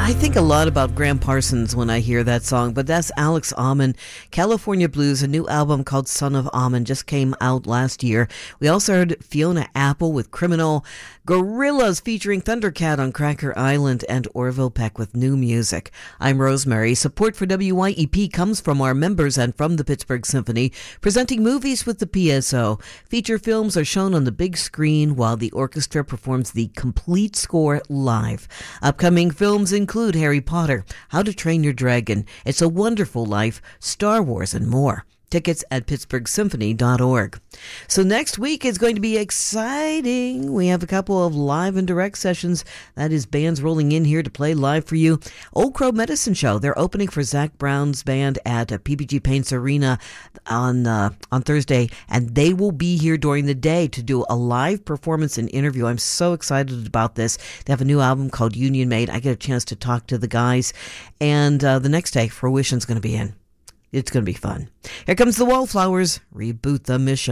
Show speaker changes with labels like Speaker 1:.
Speaker 1: I think a lot about Graham Parsons when I hear that song, but that's Alex Almond. California Blues, a new album called Son of Almond, just came out last year. We also heard Fiona Apple with Criminal, Gorillaz featuring Thundercat on Cracker Island, and Orville Peck with new music. I'm Rosemary. Support for WYEP comes from our members and from the Pittsburgh Symphony, presenting movies with the PSO. Feature films are shown on the big screen while the orchestra performs the complete score live. Upcoming films include Harry Potter, How to Train Your Dragon, It's a Wonderful Life, Star Wars, and more. Tickets at pittsburghsymphony.org. So next week is going to be exciting. We have a couple of live and direct sessions. That is bands rolling in here to play live for you. Old Crow Medicine Show. They're opening for Zach Brown's band at PPG Paints Arena on Thursday, and they will be here during the day to do a live performance and interview. I'm so excited about this. They have a new album called Union Made. I get a chance to talk to the guys, and the next day, Fruition's going to be in. It's going to be fun. Here comes the Wallflowers. Reboot the Mission.